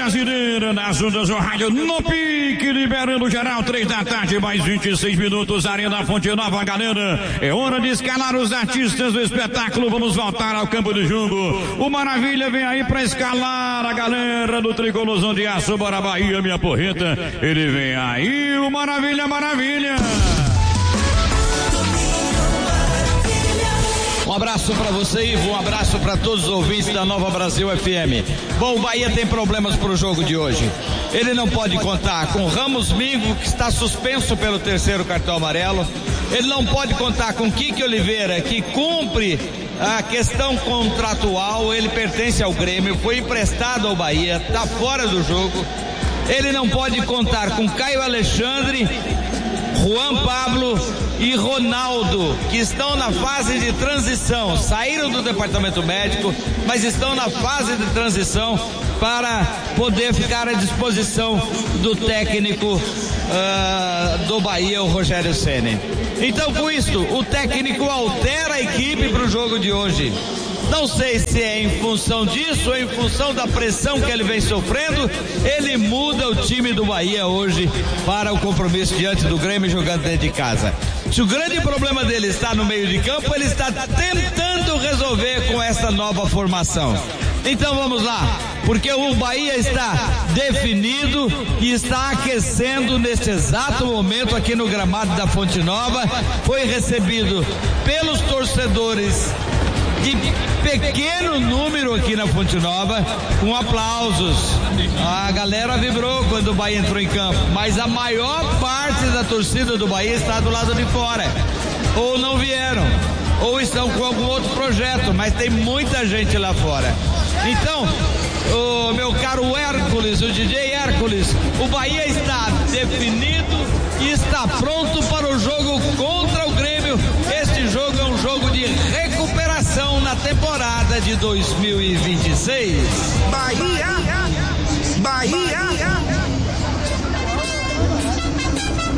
brasileira, nas ondas do rádio, no pique, liberando geral, 3 da tarde, mais 26 minutos, Arena Fonte Nova, galera. É hora de escalar os artistas do espetáculo. Vamos voltar ao campo de jogo. O Maravilha vem aí pra escalar a galera do Tricolorzão de Aço, bora Bahia, minha porreta. Ele vem aí, o Maravilha. Um abraço para você, Ivo, um abraço para todos os ouvintes da Nova Brasil FM. Bom, o Bahia tem problemas para o jogo de hoje. Ele não pode contar com Ramos Mingo, que está suspenso pelo 3º cartão amarelo. Ele não pode contar com Kiki Oliveira, que cumpre a questão contratual. Ele pertence ao Grêmio, foi emprestado ao Bahia, está fora do jogo. Ele não pode contar com Caio Alexandre, Juan Pablo e Ronaldo, que estão na fase de transição, saíram do departamento médico, mas estão na fase de transição para poder ficar à disposição do técnico do Bahia, o Rogério Ceni. Então, com isso, o técnico altera a equipe para o jogo de hoje. Não sei se é em função disso ou em função da pressão que ele vem sofrendo, ele muda o time do Bahia hoje para o compromisso diante do Grêmio, jogando dentro de casa. Se o grande problema dele está no meio de campo, ele está tentando resolver com essa nova formação. Então vamos lá, porque o Bahia está definido e está aquecendo neste exato momento aqui no gramado da Fonte Nova. Foi recebido pelos torcedores de pequeno número aqui na Fonte Nova, com aplausos. A galera vibrou quando o Bahia entrou em campo, mas a maior parte da torcida do Bahia está do lado de fora, ou não vieram, ou estão com algum outro projeto, mas tem muita gente lá fora. Então, o meu caro Hércules, o DJ Hércules, o Bahia está definido e está pronto para o jogo contra o Grêmio. Este jogo é um jogo de recuperação na temporada de 2026. Bahia!